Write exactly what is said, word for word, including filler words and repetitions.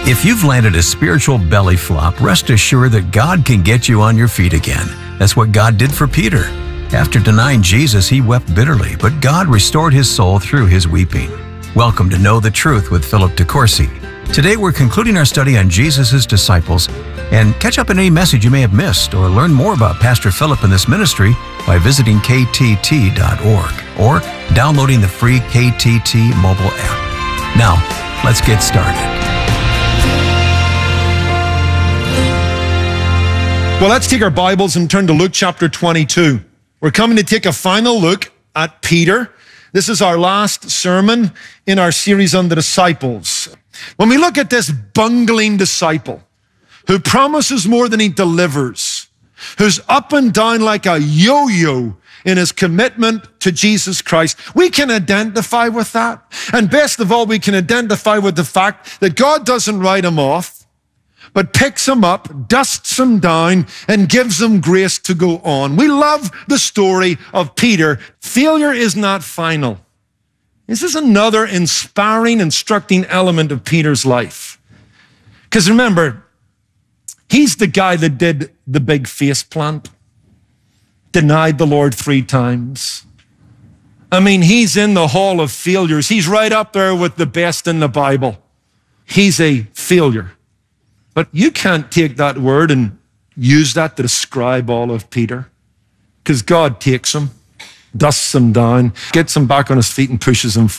If you've landed a spiritual belly flop, rest assured that God can get you on your feet again. That's what God did for Peter. After denying Jesus, he wept bitterly, but God restored his soul through his weeping. Welcome to Know the Truth with Philip DeCourcy. Today we're concluding our study on Jesus' disciples, and catch up on any message you may have missed or learn more about Pastor Philip and this ministry by visiting K T T dot org or downloading the free K T T mobile app. Now, let's get started. Well, let's take our Bibles and turn to Luke chapter twenty-two. We're coming to take a final look at Peter. This is our last sermon in our series on the disciples. When we look at this bungling disciple who promises more than he delivers, who's up and down like a yo-yo in his commitment to Jesus Christ, we can identify with that. And best of all, we can identify with the fact that God doesn't write him off, but picks him up, dusts him down, and gives him grace to go on. We love the story of Peter. Failure is not final. This is another inspiring, instructing element of Peter's life. Because remember, he's the guy that did the big face plant, denied the Lord three times. I mean, he's in the hall of failures. He's right up there with the best in the Bible. He's a failure. But you can't take that word and use that to describe all of Peter, because God takes him, dusts him down, gets him back on his feet and pushes him